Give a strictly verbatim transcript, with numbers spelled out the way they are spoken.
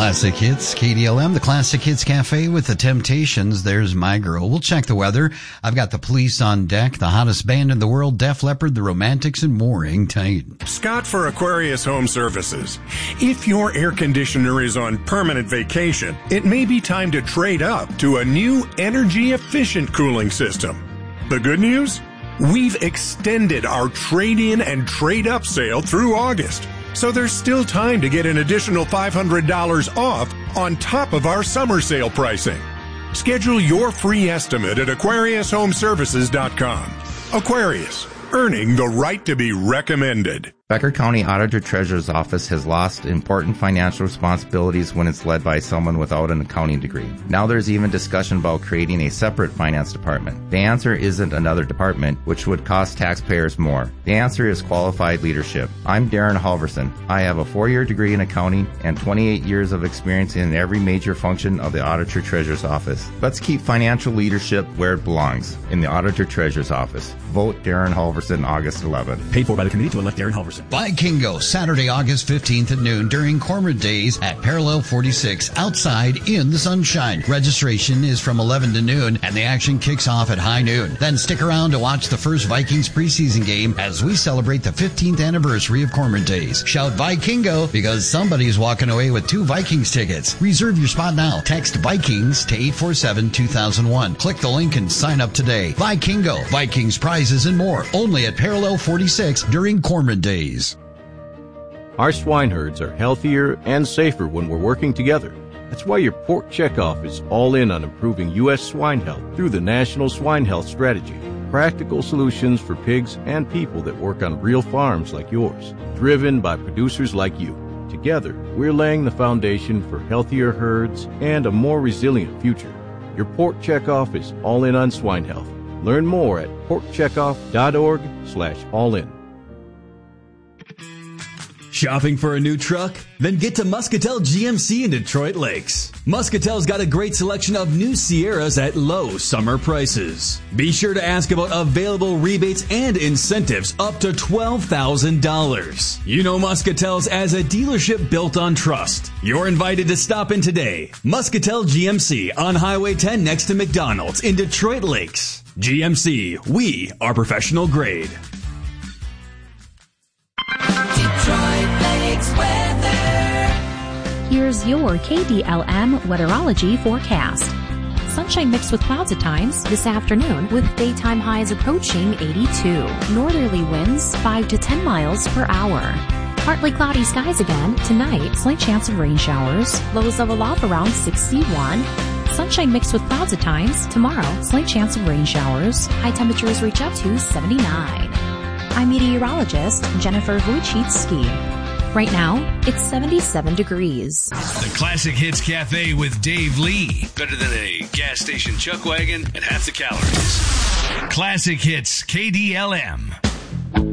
Classic Hits, K D L M, the Classic Hits Cafe with the Temptations. There's My Girl. We'll check the weather. I've got the Police on deck, the hottest band in the world, Def Leppard, the Romantics, and more. Hang tight. Scott for Aquarius Home Services. If your air conditioner is on permanent vacation, it may be time to trade up to a new energy-efficient cooling system. The good news? We've extended our trade-in and trade-up sale through August. So there's still time to get an additional five hundred dollars off on top of our summer sale pricing. Schedule your free estimate at Aquarius Home Services dot com. Aquarius, earning the right to be recommended. Becker County Auditor Treasurer's Office has lost important financial responsibilities when it's led by someone without an accounting degree. Now there's even discussion about creating a separate finance department. The answer isn't another department, which would cost taxpayers more. The answer is qualified leadership. I'm Darren Halverson. I have a four-year degree in accounting and twenty-eight years of experience in every major function of the Auditor Treasurer's Office. Let's keep financial leadership where it belongs, in the Auditor Treasurer's Office. Vote Darren Halverson August eleventh. Paid for by the committee to elect Darren Halverson. By Kingo, Saturday, August fifteenth at noon during Cormorant Days at Parallel forty-six, outside in the sunshine. Registration is from eleven to noon, and the action kicks off at high noon. Then stick around to watch the first Vikings preseason game as we celebrate the fifteenth anniversary of Cormorant Days. Shout Vikingo because somebody's walking away with two Vikings tickets. Reserve your spot now. Text Vikings to eight four seven two thousand one. Click the link and sign up today. Vikingo, Vikings prizes and more. Only at Parallel forty-six during Cormorant Days. Our swine herds are healthier and safer when we're working together. That's why your pork checkoff is all in on improving U S swine health through the National Swine Health Strategy. Practical solutions for pigs and people that work on real farms like yours, driven by producers like you. Together, we're laying the foundation for healthier herds and a more resilient future. Your pork checkoff is all in on swine health. Learn more at pork checkoff dot org slash all in. Shopping for a new truck? Then get to Muscatel G M C in Detroit Lakes. Muscatel's got a great selection of new Sierras at low summer prices. Be sure to ask about available rebates and incentives up to twelve thousand dollars. You know Muscatel's as a dealership built on trust. You're invited to stop in today. Muscatel G M C on Highway ten next to McDonald's in Detroit Lakes. G M C, we are professional grade. Here's your K D L M weatherology forecast. Sunshine mixed with clouds at times this afternoon with daytime highs approaching eighty-two. Northerly winds five to ten miles per hour. Partly cloudy skies again. Tonight, slight chance of rain showers. Lows level off around sixty-one. Sunshine mixed with clouds at times. Tomorrow, slight chance of rain showers. High temperatures reach up to seventy-nine. I'm meteorologist Jennifer Wojcicki. Right now, it's seventy-seven degrees. The Classic Hits Cafe with Dave Lee. Better than a gas station chuck wagon at half the calories. Classic Hits K D L M.